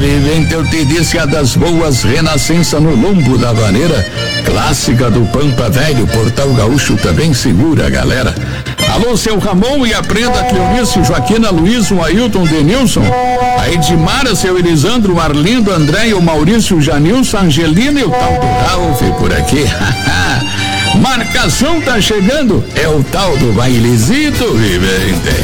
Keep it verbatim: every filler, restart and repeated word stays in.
vivente, eu te disse a das boas, Renascença no lombo da vaneira, clássica do Pampa Velho, Portal Gaúcho também segura, galera. Alô, seu Ramon, e aprenda que Eunice, Joaquina, Luiz, o Ailton, Denilson, a Edmara, seu Elisandro, o Arlindo, André, o Maurício, o Janilson, a Angelina e o tal do Ralf por aqui. Marcação tá chegando, é o tal do bailezito, vivente.